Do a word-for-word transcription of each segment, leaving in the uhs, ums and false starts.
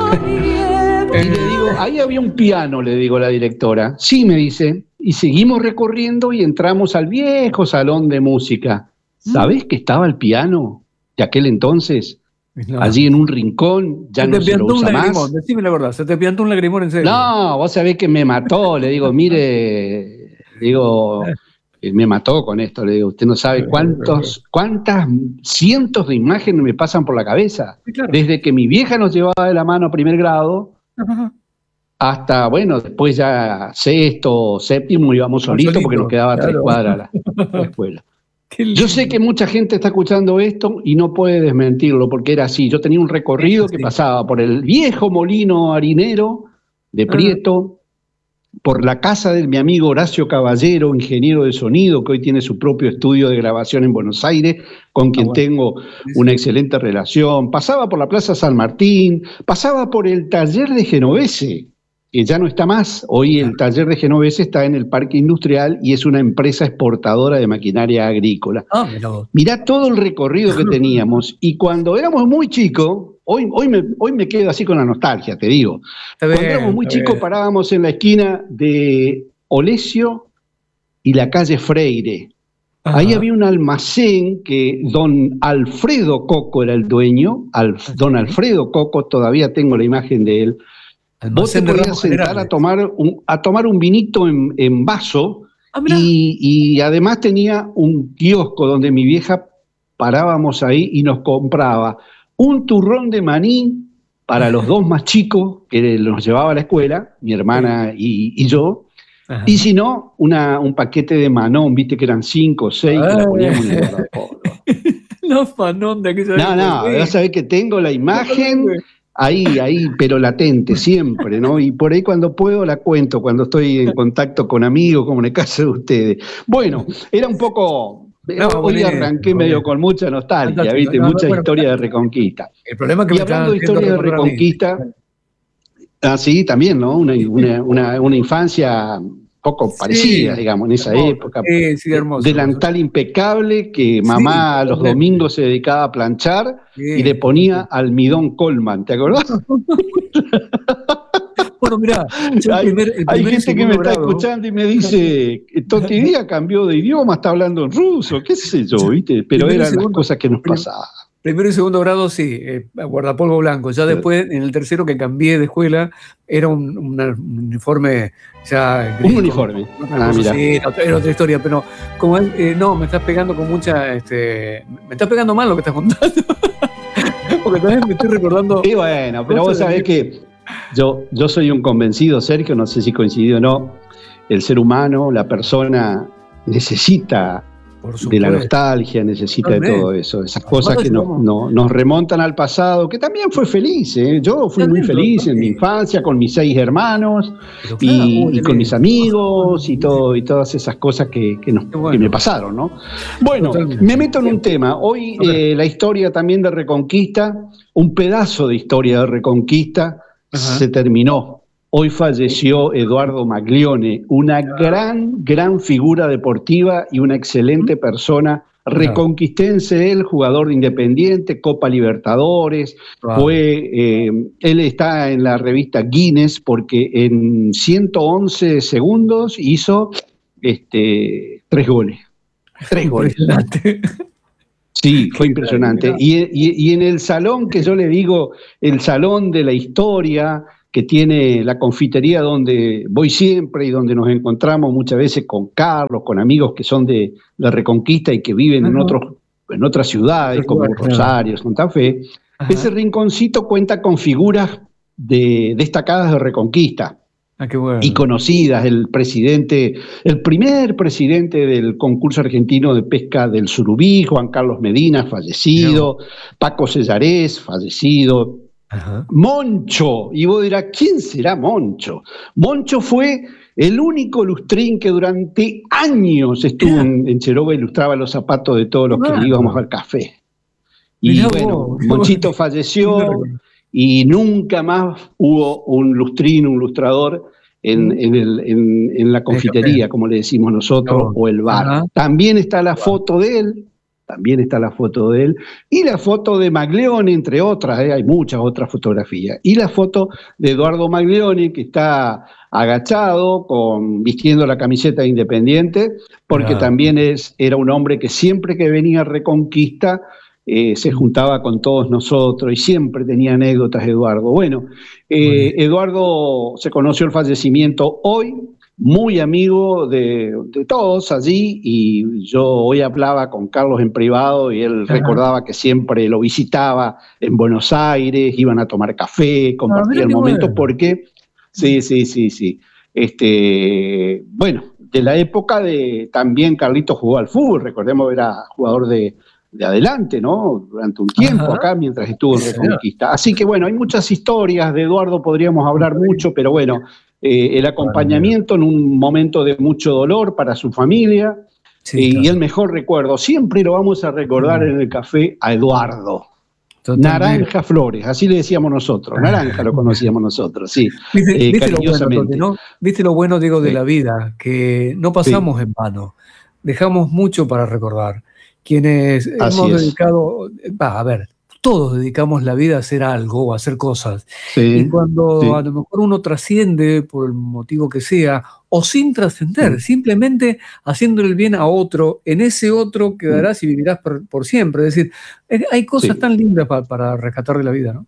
Y le digo, ahí había un piano, le digo a la directora. Sí, me dice. Y seguimos recorriendo y entramos al viejo salón de música. ¿Sabés que estaba el piano de aquel entonces? No. Allí en un rincón, ya no se lo usa más. Decime la verdad, se te piantó un lagrimón en serio. No, vos sabés que me mató, le digo, mire, le digo, me mató con esto, le digo, usted no sabe cuántos, cuántas cientos de imágenes me pasan por la cabeza. Sí, claro. Desde que mi vieja nos llevaba de la mano a primer grado, ajá, hasta, bueno, después ya sexto, séptimo íbamos solitos porque nos quedaba claro. tres cuadras la, la escuela. Yo sé que mucha gente está escuchando esto y no puede desmentirlo porque era así. Yo tenía un recorrido que pasaba por el viejo molino harinero de Prieto, por la casa de mi amigo Horacio Caballero, ingeniero de sonido, que hoy tiene su propio estudio de grabación en Buenos Aires, con quien ah, bueno. tengo una excelente relación. Pasaba por la Plaza San Martín, pasaba por el taller de Genovese, que ya no está más. Hoy el taller de Genovese está en el Parque Industrial y es una empresa exportadora de maquinaria agrícola. Oh, no. Mirá todo el recorrido que teníamos. Y cuando éramos muy chicos, hoy, hoy, me, hoy me quedo así con la nostalgia, te digo. Está cuando bien, éramos muy chicos bien. Parábamos en la esquina de Olesio y la calle Freire. Ajá. Ahí había un almacén que don Alfredo Coco era el dueño. Alf, don Alfredo Coco, todavía tengo la imagen de él. Vos te podías sentar a tomar, un, a tomar un vinito en, en vaso ah, y, y además tenía un kiosco donde mi vieja parábamos ahí y nos compraba un turrón de maní para los dos más chicos que nos llevaba a la escuela, mi hermana y, y yo, ajá. Y si no, una, un paquete de manón, viste que eran cinco o seis, que la poníamos en el guardapolvo. Los manón de aquella No, no, ya sabés que tengo la imagen... Ahí, ahí, pero latente, siempre, ¿no? Y por ahí cuando puedo la cuento, cuando estoy en contacto con amigos, como en el caso de ustedes. Bueno, era un poco... No, hoy bonito, arranqué bonito. Medio con mucha nostalgia, no, ¿viste? No, Mucha no, bueno, historia de Reconquista. El problema es que y hablando de historia de Reconquista, ah, sí, también, ¿no? Una, una, una, una infancia... poco sí, parecida, digamos, en esa hermoso, época. Sí, sí, hermoso. Delantal impecable, que mamá sí, los domingos se dedicaba a planchar sí, y le ponía sí. almidón Coleman, ¿te acordás? Bueno, mirá, hay, primer, el hay gente que me está grado, escuchando y me dice, Toti Díaz cambió de idioma, está hablando en ruso, qué sé yo, ¿viste? Pero primero eran segundo, las cosas que nos pasaban. Primero y segundo grado, sí, eh, guardapolvo blanco. Ya después, en el tercero que cambié de escuela, era un, un, un uniforme ya... Un uniforme. Ah, mira. Sí, era otra historia, pero como eh, no, me estás pegando con mucha... Este, me estás pegando mal lo que estás contando. Porque también me estoy recordando... Y bueno, pero vos sabés que yo, yo soy un convencido, Sergio, no sé si coincidió o no, el ser humano, la persona necesita... de la nostalgia, necesita de todo eso, esas cosas que nos, no, nos remontan al pasado, que también fue feliz, ¿eh? Yo fui muy feliz en mi infancia con mis seis hermanos y, y con mis amigos y todo y todas esas cosas que, que, nos, que me pasaron, ¿no? Bueno, me meto en un tema. Hoy eh, la historia también de Reconquista, un pedazo de historia de Reconquista Ajá. se terminó. Hoy falleció Eduardo Maglione, una gran, gran figura deportiva y una excelente persona, reconquistense él, jugador de Independiente, Copa Libertadores, wow. fue, eh, él está en la revista Guinness porque en ciento once segundos hizo este, tres goles. Tres goles. Sí, fue impresionante. Y, y, y en el salón que yo le digo, el salón de la historia... que tiene la confitería donde voy siempre y donde nos encontramos muchas veces con Carlos, con amigos que son de la Reconquista y que viven Ajá. en, otros, en otras ciudades como Rosario, Santa Fe. Ajá. Ese rinconcito cuenta con figuras de, destacadas de Reconquista ah, qué bueno. y conocidas. El presidente, el primer presidente del concurso argentino de pesca del Surubí, Juan Carlos Medina, fallecido, no. Paco Sellarés, fallecido. Ajá. Moncho, y vos dirás, ¿quién será Moncho? Moncho fue el único lustrín que durante años estuvo en, en Cheroba y ilustraba los zapatos de todos los que íbamos al café. Y Mirá bueno, vos. Monchito falleció Mirá. y nunca más hubo un lustrín, un lustrador en, en, el, en, en la confitería, como le decimos nosotros, no. o el bar. Ajá. También está la foto de él también está la foto de él, y la foto de Maglione, entre otras, ¿eh? Hay muchas otras fotografías, y la foto de Eduardo Maglione, que está agachado, con, vistiendo la camiseta de Independiente, porque ah. también es, era un hombre que siempre que venía a Reconquista, eh, se juntaba con todos nosotros, y siempre tenía anécdotas, Eduardo. Bueno, eh, Eduardo se conoció el fallecimiento hoy, muy amigo de, de todos allí, y yo hoy hablaba con Carlos en privado y él Ajá. recordaba que siempre lo visitaba en Buenos Aires, iban a tomar café, compartían momentos, porque, sí, sí, sí, sí, este, bueno, de la época de, también Carlitos jugó al fútbol, recordemos era jugador de, de Adelante, ¿no? Durante un tiempo Ajá. acá, mientras estuvo en Reconquista. Así que bueno, hay muchas historias de Eduardo, podríamos hablar mucho, pero bueno, Eh, el acompañamiento en un momento de mucho dolor para su familia, sí, eh, claro. y el mejor recuerdo, siempre lo vamos a recordar en el café a Eduardo. Totalmente. Naranja Flores, así le decíamos nosotros, Naranja lo conocíamos nosotros, sí. ¿Viste, eh, ¿viste cariñosamente. Lo bueno, ¿no? ¿Viste lo bueno, digo, de sí. la vida? Que no pasamos sí. en vano, dejamos mucho para recordar. Quienes así hemos es. dedicado, va, a ver, todos dedicamos la vida a hacer algo o a hacer cosas. Sí, y cuando sí. a lo mejor uno trasciende por el motivo que sea, o sin trascender, sí. simplemente haciéndole el bien a otro, en ese otro quedarás y vivirás por, por siempre. Es decir, hay cosas sí. tan lindas para, para rescatar de la vida, ¿no?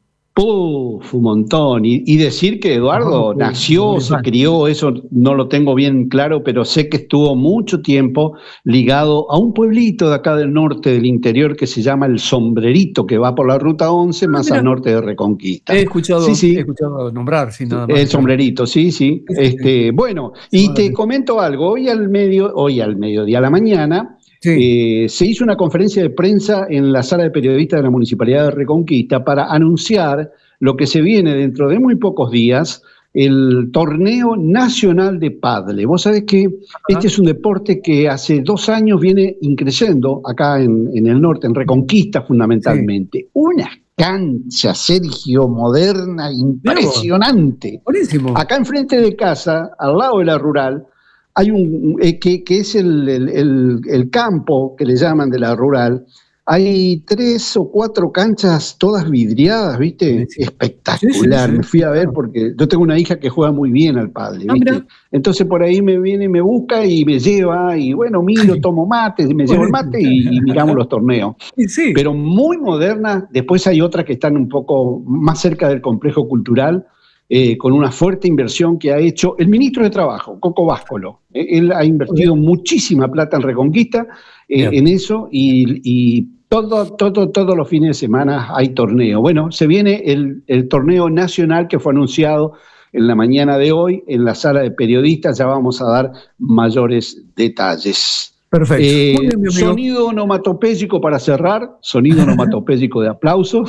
Uf, un montón. Y, y decir que Eduardo no, nació, no, se crió, eso no lo tengo bien claro, pero sé que estuvo mucho tiempo ligado a un pueblito de acá del norte, del interior, que se llama El Sombrerito, que va por la Ruta once, ah, más mira, al norte de Reconquista. He escuchado, sí, sí. He escuchado nombrar, sin nada más. El Sombrerito, sí, sí. sí este, sí. Bueno, y sí, te vale. comento algo, hoy al medio, hoy al mediodía a la mañana, Sí. Eh, se hizo una conferencia de prensa en la sala de periodistas de la Municipalidad de Reconquista para anunciar lo que se viene dentro de muy pocos días, el Torneo Nacional de Pádel. Vos sabés que Ajá. este es un deporte que hace dos años viene increciendo acá en, en el norte, en Reconquista fundamentalmente. Sí. Una cancha, Sergio, moderna, impresionante. Buenísimo. Acá enfrente de casa, al lado de la rural, hay un, eh, que, que es el, el, el, el campo que le llaman de la rural, hay tres o cuatro canchas todas vidriadas, ¿viste? Sí, sí. Espectacular, sí, sí, sí. Me fui a ver porque yo tengo una hija que juega muy bien al pádel, ¿viste? Ah, entonces por ahí me viene, me busca y me lleva, y bueno, miro, tomo mate, me llevo el mate y, y miramos los torneos. Sí. Pero muy moderna, después hay otras que están un poco más cerca del complejo cultural, Eh, con una fuerte inversión que ha hecho el ministro de Trabajo, Coco Báscolo. Eh, él ha invertido okay. muchísima plata en Reconquista, eh, en eso, y, y todo, todo, todos los fines de semana hay torneo. Bueno, se viene el, el torneo nacional que fue anunciado en la mañana de hoy en la sala de periodistas, ya vamos a dar mayores detalles. Perfecto. Eh, Muy bien, sonido onomatopéyico para cerrar, sonido onomatopéyico de aplauso,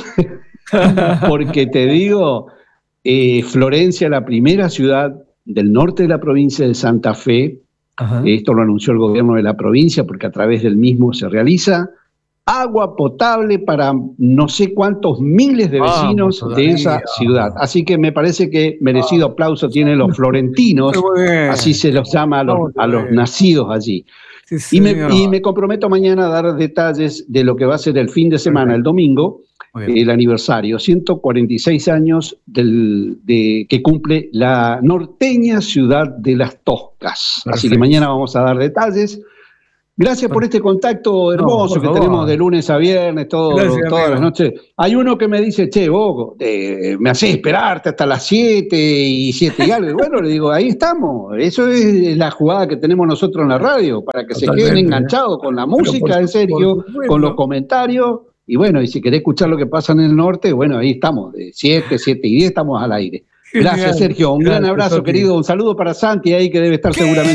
porque te digo... Eh, Florencia, la primera ciudad del norte de la provincia de Santa Fe, Ajá. esto lo anunció el gobierno de la provincia porque a través del mismo se realiza, agua potable para no sé cuántos miles de vecinos ah, de esa ciudad. Así que me parece que merecido aplauso tienen los florentinos, así se los llama a los, a los nacidos allí. Sí, y, me, y me comprometo mañana a dar detalles de lo que va a ser el fin de semana, el domingo, el aniversario, ciento cuarenta y seis años del, de, que cumple la norteña ciudad de Las Toscas. Perfecto. Así que mañana vamos a dar detalles. Gracias por este contacto hermoso no, que favor. tenemos de lunes a viernes, todo, Gracias, todas amigo. las noches. Hay uno que me dice, che, vos eh, me hacés esperarte hasta las siete y siete y algo. Bueno, le digo, ahí estamos. Eso es la jugada que tenemos nosotros en la radio, para que Totalmente, se queden enganchados con la música de Sergio, con los comentarios. Y bueno, y si querés escuchar lo que pasa en el norte, bueno, ahí estamos, de siete, siete y diez estamos al aire. Gracias, Sergio. Un Gracias, gran abrazo, Santi. querido. Un saludo para Santi ahí, que debe estar seguramente.